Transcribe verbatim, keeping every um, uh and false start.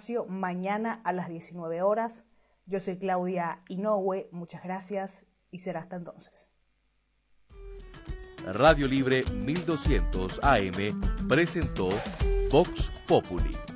espacio mañana a las diecinueve horas. Yo soy Claudia Inoue, muchas gracias y será hasta entonces. Radio Libre mil doscientos A M presentó Vox Populi.